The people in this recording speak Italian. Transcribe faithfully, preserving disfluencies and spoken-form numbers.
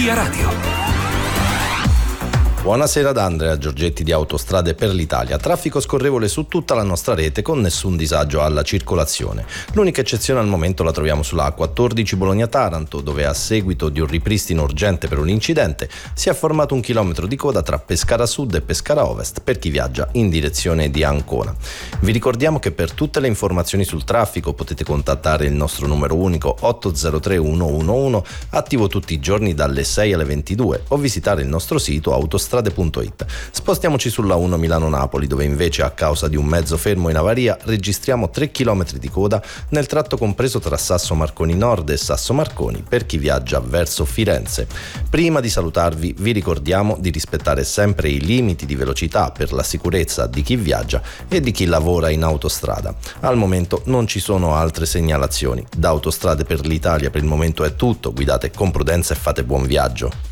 Via Radio. Buonasera da Andrea Giorgetti di Autostrade per l'Italia. Traffico scorrevole su tutta la nostra rete con nessun disagio alla circolazione. L'unica eccezione al momento la troviamo sulla A quattordici Bologna-Taranto, dove a seguito di un ripristino urgente per un incidente si è formato un chilometro di coda tra Pescara Sud e Pescara Ovest per chi viaggia in direzione di Ancona. Vi ricordiamo che per tutte le informazioni sul traffico potete contattare il nostro numero unico otto zero tre uno uno uno, attivo tutti i giorni dalle sei alle ventidue, o visitare il nostro sito autostrade punto it. Spostiamoci sulla uno Milano-Napoli, dove invece a causa di un mezzo fermo in avaria registriamo tre chilometri di coda nel tratto compreso tra Sasso Marconi Nord e Sasso Marconi per chi viaggia verso Firenze. Prima di salutarvi vi ricordiamo di rispettare sempre i limiti di velocità per la sicurezza di chi viaggia e di chi lavora in autostrada. Al momento non ci sono altre segnalazioni. Da Autostrade per l'Italia per il momento è tutto, guidate con prudenza e fate buon viaggio.